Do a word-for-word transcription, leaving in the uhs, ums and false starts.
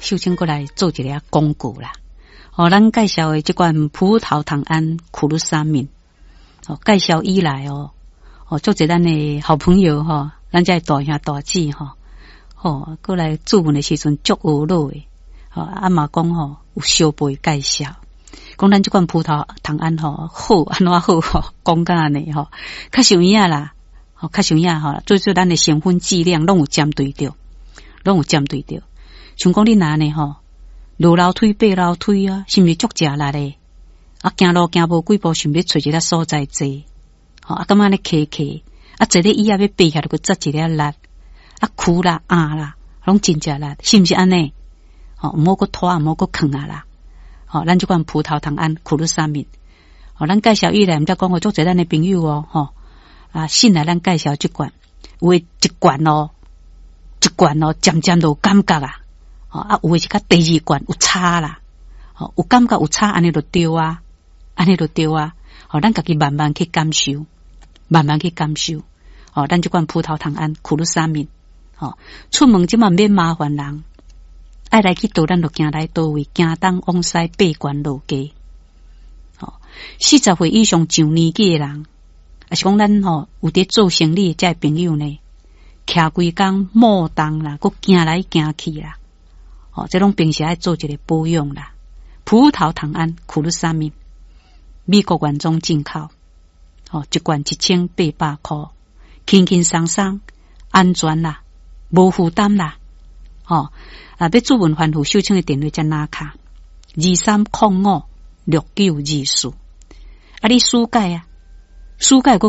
秀清过来做一个广告啦。哦，咱介绍的这款葡萄糖胺苦鲁沙敏，哦，介绍以来哦，哦，做一咱的好朋友哈、哦，咱这大兄大姐哈，哦，过来做问的时阵足有乐的，哦，阿妈讲吼有小辈介绍，讲咱这款葡萄糖胺吼好安怎好吼，讲甲安尼吼，较像样啦，哦，较像样吼，最最咱的成分剂量拢有针对着，拢有针对着，像讲你拿呢吼。落楼梯爬楼梯啊，是毋是足食力的？啊，行路行无几步，想要找一个所在坐，吼、哦、啊，感觉咧骑骑，啊，坐咧椅仔要爬下来，佮扎一个力，啊，苦啦啊啦，拢真食力，是毋是安尼？吼、哦，毋好佮拖，毋好佮囥啊啦，吼、哦，咱即款葡萄糖胺苦鲁沙敏，吼、哦，咱介绍以来，毋则讲互足侪咱的朋友哦，吼、哦，啊，信来咱介绍即款，有诶一罐哦，一罐哦，渐渐都有感觉啊。啊，有诶是甲第二罐有差啦，哦，有感觉有差，安尼就对啊，安尼就对啊，哦，咱家己慢慢去感受，慢慢去感受，哦，咱即款葡萄糖胺苦鲁沙敏，哦，出门即嘛免麻烦人，爱来去倒咱就行来倒位，行东往西八关路街，哦，四十岁以上上年纪诶人，也是讲咱吼有伫做生意遮朋友呢，徛规工莫动啦，佮行来行去啦。哦，这种平时爱做一个保养啦。葡萄糖胺苦鲁沙敏，美国原装进口，哦，一罐一千八百块，轻轻松松，安全啦，无负担啦。哦，啊，要注文番户秀清的电话在哪卡？二三零五六九二四。啊，你暑假啊，暑假个